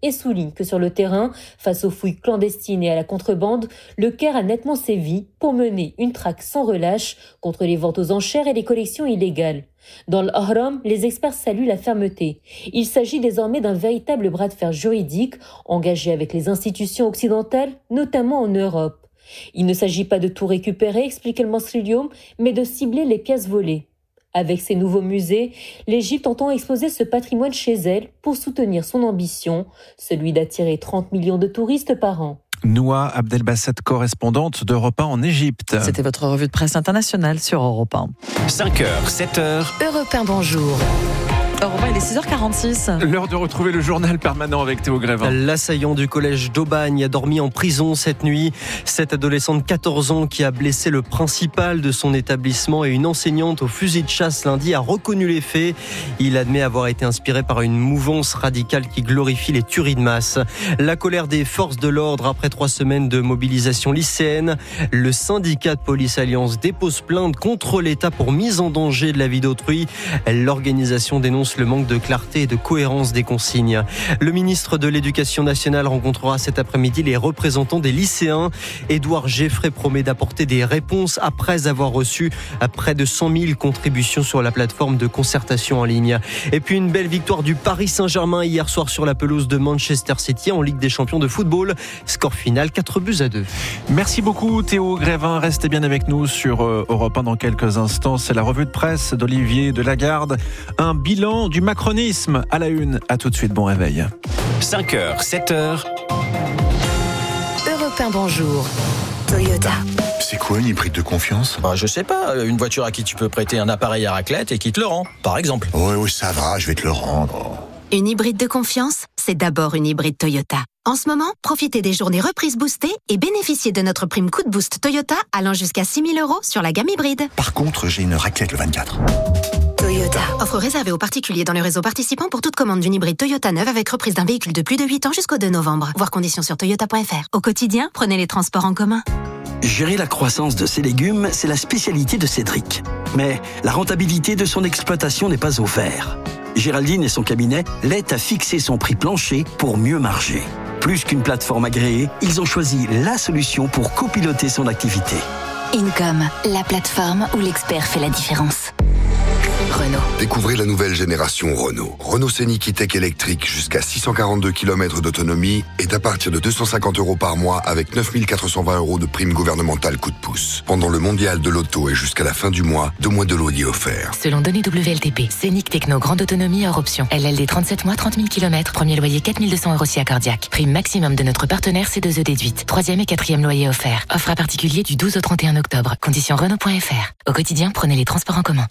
et souligne que sur le terrain, face aux fouilles clandestines et à la contrebande, le Caire a nettement sévi pour mener une traque sans relâche contre les ventes aux enchères et les collections illégales. Dans l'Ahram, les experts saluent la fermeté. Il s'agit désormais d'un véritable bras de fer juridique engagé avec les institutions occidentales, notamment en Europe. Il ne s'agit pas de tout récupérer, explique El Masriyoum, mais de cibler les pièces volées. Avec ses nouveaux musées, l'Égypte entend exposer ce patrimoine chez elle pour soutenir son ambition, celui d'attirer 30 millions de touristes par an. Noa Abdelbasset, correspondante d'Europe 1 en Égypte. C'était votre revue de presse internationale sur Europe 1. 5h, 7h. Europe 1, bonjour. Europe 1, il est 6h46. L'heure de retrouver le journal permanent avec Théo Grévin. L'assaillant du collège d'Aubagne a dormi en prison cette nuit. Cette adolescente de 14 ans qui a blessé le principal de son établissement et une enseignante au fusil de chasse lundi a reconnu les faits. Il admet avoir été inspiré par une mouvance radicale qui glorifie les tueries de masse. La colère des forces de l'ordre après 3 semaines de mobilisation lycéenne. Le syndicat de Police Alliance dépose plainte contre l'État pour mise en danger de la vie d'autrui. L'organisation dénonce le manque de clarté et de cohérence des consignes. Le ministre de l'Éducation nationale rencontrera cet après-midi les représentants des lycéens. Édouard Geffray promet d'apporter des réponses après avoir reçu près de 100 000 contributions sur la plateforme de concertation en ligne. Et puis une belle victoire du Paris Saint-Germain hier soir sur la pelouse de Manchester City en Ligue des Champions de football. Score final 4-2. Merci beaucoup Théo Grévin. Restez bien avec nous sur Europe 1 dans quelques instants. C'est la revue de presse d'Olivier Delagarde. Un bilan du macronisme à la une. À tout de suite, bon réveil. 5h, 7h. Europe 1, bonjour. Toyota. C'est quoi une hybride de confiance ? Je sais pas, une voiture à qui tu peux prêter un appareil à raclette et qui te le rend, par exemple. Oui, ça va, je vais te le rendre. Une hybride de confiance, c'est d'abord une hybride Toyota. En ce moment, profitez des journées reprises boostées et bénéficiez de notre prime coup de boost Toyota allant jusqu'à 6 000 € sur la gamme hybride. Par contre, j'ai une raclette le 24. Toyota. Offre réservée aux particuliers dans le réseau participant pour toute commande d'une hybride Toyota neuve avec reprise d'un véhicule de plus de 8 ans jusqu'au 2 novembre. Voir conditions sur toyota.fr. Au quotidien, prenez les transports en commun. Gérer la croissance de ses légumes, c'est la spécialité de Cédric. Mais la rentabilité de son exploitation n'est pas au vert. Géraldine et son cabinet l'aident à fixer son prix plancher pour mieux marger. Plus qu'une plateforme agréée, ils ont choisi la solution pour copiloter son activité. Income, la plateforme où l'expert fait la différence. Renault. Découvrez la nouvelle génération Renault. Renault Scénic E-Tech électrique jusqu'à 642 km d'autonomie est à partir de 250 € par mois avec 9 420 € de prime gouvernementale coup de pouce. Pendant le mondial de l'auto et jusqu'à la fin du mois, 2 mois de loyer offerts. Selon données WLTP, Scénic Techno grande autonomie hors option. LLD 37 mois, 30 000 km. Premier loyer 4 200 € si accordiaque. Prime maximum de notre partenaire C2E déduite. 3e et 4e loyer offert. Offre à particulier du 12 au 31 octobre. Conditions Renault.fr. Au quotidien, prenez les transports en commun.